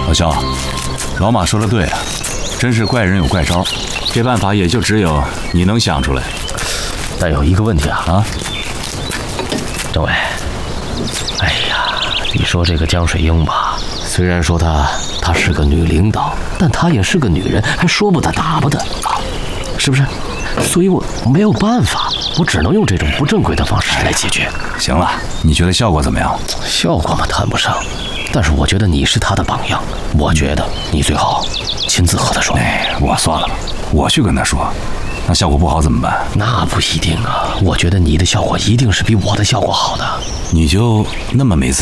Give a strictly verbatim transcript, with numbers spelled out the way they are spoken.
老肖，老马说的对啊，真是怪人有怪招，这办法也就只有你能想出来。 但有一个问题啊啊，政委，哎呀，你说这个江水英吧，虽然说她她是个女领导，但她也是个女人，还说不得打不得，是不是？所以我没有办法，我只能用这种不正规的方式来解决。 行了，你觉得效果怎么样？ 效果嘛谈不上，但是我觉得你是她的榜样，我觉得你最好亲自和她说。 哎，我算了吧，我去跟她说，那效果不好怎么办？ 那不一定啊，我觉得你的效果一定是比我的效果好的。 你就那么没自信？